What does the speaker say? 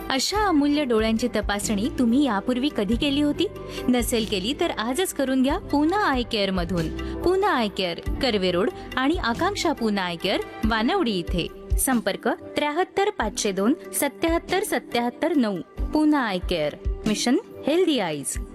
अशा अमूल्य डोळ्यांची तपासणी तुम्ही यापूर्वी कधी केली होती? नसेल केली तर आजच करून घ्या पूना आय केअर मधून. Poona I care, Karve road आणि आकांक्षा पूना आय केअर, वानवडी इथे. संपर्क 73 502 77 77 9. Poona I care, mission healthy eyes.